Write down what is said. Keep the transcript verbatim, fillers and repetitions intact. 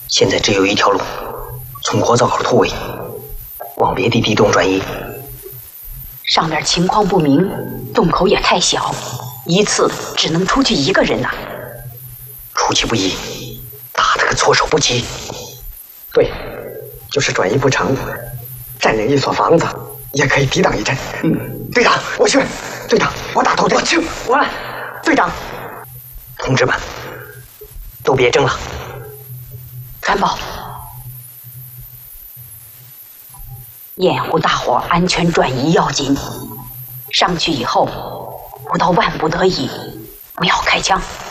现在只有一条路，从火灶口突围，往别的地洞转移。 上面情况不明，洞口也太小，一次只能出去一个人呐、啊。 出其不意，打他个措手不及。 对，就是转移不成，占领一所房子也可以抵挡一阵。 嗯， 队长，我去。队长，我打头阵。我去，我来。队长， 同志们，都别争了。 传报，掩护大伙安全转移要紧。上去以后，不到万不得已，不要开枪。